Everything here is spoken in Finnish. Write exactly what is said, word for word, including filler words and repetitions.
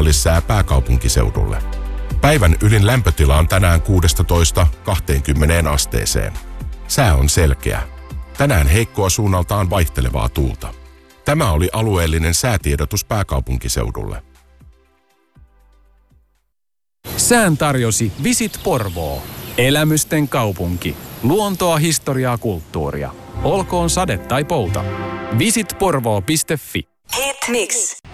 pakkallissää pääkaupunkiseudulle. Päivän ylin lämpötila on tänään kuusitoista kaksikymmentä asteeseen. Sää on selkeä. Tänään heikkoa suunnaltaan vaihtelevaa tuulta. Tämä oli alueellinen säätiedotus pääkaupunkiseudulle. Sään tarjosi Visit Porvoo. Elämysten kaupunki. Luontoa, historiaa, kulttuuria. Olkoon sade tai pouta. visit porvoo piste fi. Hit mix.